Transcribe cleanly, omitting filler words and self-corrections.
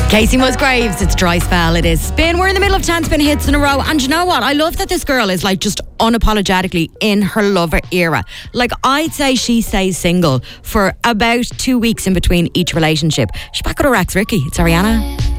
Casey Musgraves, it's Dry Spell. It is Spin. We're in the middle of 10 Spin hits in a row. And you know what? I love that this girl is like just unapologetically in her lover era. Like, I'd say she stays single for about 2 weeks in between each relationship. She's back with her ex, Ricky. It's Ariana.